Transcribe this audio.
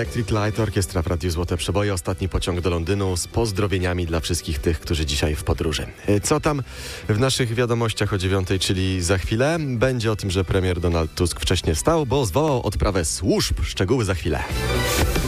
Electric Light Orchestra w Radiu Złote Przeboje. Ostatni pociąg do Londynu z pozdrowieniami dla wszystkich tych, którzy dzisiaj w podróży. Co tam w naszych wiadomościach o 9:00, czyli za chwilę? Będzie o tym, że premier Donald Tusk wcześniej wstał, bo zwołał odprawę służb. Szczegóły za chwilę.